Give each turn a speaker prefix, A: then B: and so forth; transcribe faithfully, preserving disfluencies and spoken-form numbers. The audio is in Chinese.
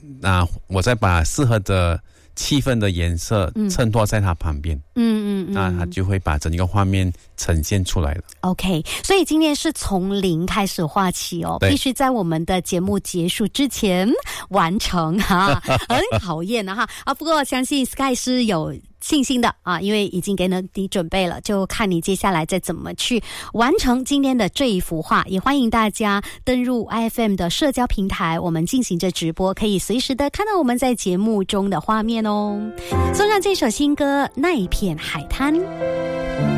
A: 啊，我再把适合的气氛的颜色衬托在它旁边，嗯嗯嗯，那它就会把整个画面呈现出来了。OK，
B: 所以今天是从零开始画起哦，必须在我们的节目结束之前完成哈，很考验的哈啊。不过相信 Sky 是有信心的啊，因为已经给你准备了，就看你接下来再怎么去完成今天的这一幅画。也欢迎大家登入 I F M 的社交平台，我们进行着直播，可以随时的看到我们在节目中的画面哦。送上这首新歌《那一片海滩》。